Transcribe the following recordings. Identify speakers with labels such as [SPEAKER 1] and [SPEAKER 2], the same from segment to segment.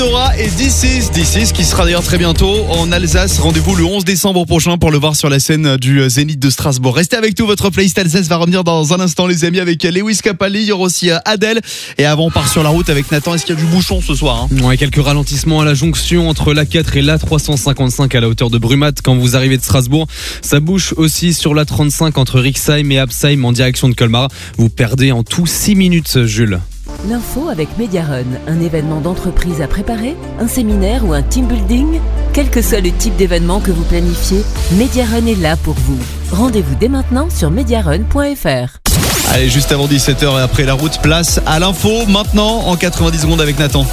[SPEAKER 1] Nora et D6 qui sera d'ailleurs très bientôt en Alsace. Rendez-vous le 11 décembre prochain pour le voir sur la scène du Zénith de Strasbourg. Restez avec nous, votre playlist Alsace va revenir dans un instant les amis avec Lewis Capaldi, il y aura aussi Adèle. Et avant on part sur la route avec Nathan. Est-ce qu'il y a du bouchon ce soir
[SPEAKER 2] Ouais, quelques ralentissements à la jonction entre l'A4 et l'A355 à la hauteur de Brumat quand vous arrivez de Strasbourg. Ça bouge aussi sur l'A35 entre Rixheim et Absheim en direction de Colmar. Vous perdez en tout 6 minutes, Jules.
[SPEAKER 3] L'info avec Mediarun, un événement d'entreprise à préparer, un séminaire ou un team building. Quel que soit le type d'événement que vous planifiez, Mediarun est là pour vous. Rendez-vous dès maintenant sur mediarun.fr.
[SPEAKER 1] Allez, juste avant 17h et après la route, place à l'info maintenant en 90 secondes avec Nathan.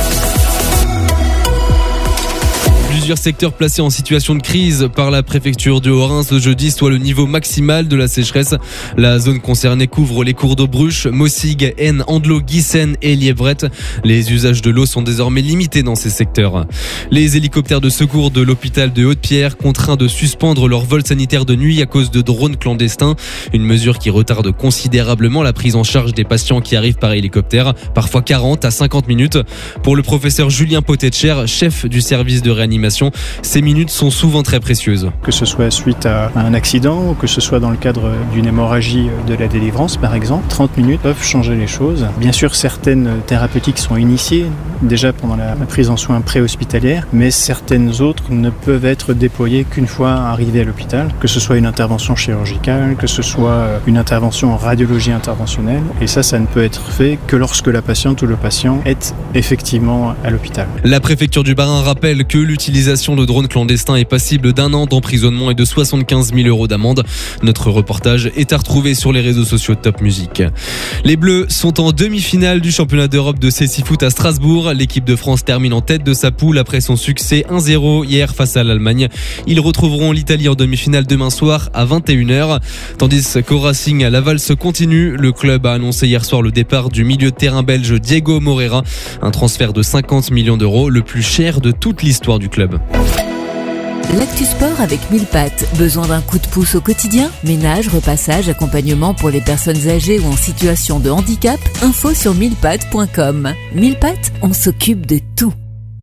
[SPEAKER 2] Plusieurs secteurs placés en situation de crise par la préfecture du Haut-Rhin ce jeudi, soit le niveau maximal de la sécheresse. La zone concernée couvre les cours d'eau Bruche, Mossig, Aisne, Andelot, Guissen et Lièvrette. Les usages de l'eau sont désormais limités dans ces secteurs. Les hélicoptères de secours de l'hôpital de Haute-Pierre contraints de suspendre leur vol sanitaire de nuit à cause de drones clandestins. Une mesure qui retarde considérablement la prise en charge des patients qui arrivent par hélicoptère, parfois 40 à 50 minutes. Pour le professeur Julien Potetcher, chef du service de réanimation, ces minutes sont souvent très précieuses.
[SPEAKER 4] Que ce soit suite à un accident ou que ce soit dans le cadre d'une hémorragie de la délivrance par exemple, 30 minutes peuvent changer les choses. Bien sûr, certaines thérapeutiques sont initiées déjà pendant la prise en soins préhospitalière, mais certaines autres ne peuvent être déployées qu'une fois arrivées à l'hôpital, que ce soit une intervention chirurgicale, que ce soit une intervention en radiologie interventionnelle, et ça ne peut être fait que lorsque la patiente ou le patient est effectivement à l'hôpital.
[SPEAKER 2] La préfecture du Bas-Rhin rappelle que l'utilisation de drones clandestins est passible d'1 an d'emprisonnement et de 75 000 € d'amende. Notre reportage est à retrouver sur les réseaux sociaux de Top Music. Les Bleus sont en demi-finale du championnat d'Europe de cécifoot à Strasbourg. L'équipe de France termine en tête de sa poule après son succès 1-0 hier face à l'Allemagne. Ils retrouveront l'Italie en demi-finale demain soir à 21h. Tandis qu'au Racing, la valse continue. Le club a annoncé hier soir le départ du milieu de terrain belge Diego Moreira. Un transfert de 50 millions d'euros, le plus cher de toute l'histoire du club.
[SPEAKER 3] L'actu sport avec 1000 pattes. Besoin d'un coup de pouce au quotidien? Ménage, repassage, accompagnement pour les personnes âgées ou en situation de handicap? Info sur 1000pattes.com. 1000 pattes, on s'occupe de tout.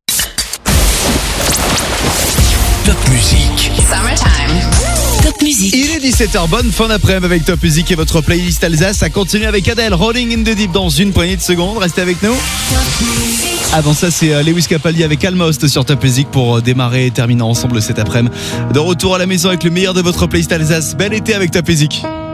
[SPEAKER 5] Top Music.
[SPEAKER 3] Summertime. Top Music.
[SPEAKER 1] Il est 17h, bonne fin d'après-midi avec Top Music et votre playlist Alsace. Ça continue avec Adèle, Rolling in the Deep dans une poignée de secondes. Restez avec nous. Avant ça, c'est Lewis Capaldi avec Almost sur Top Music pour démarrer et terminer ensemble cet après-midi. De retour à la maison avec le meilleur de votre playlist Alsace. Bel été avec Top Music.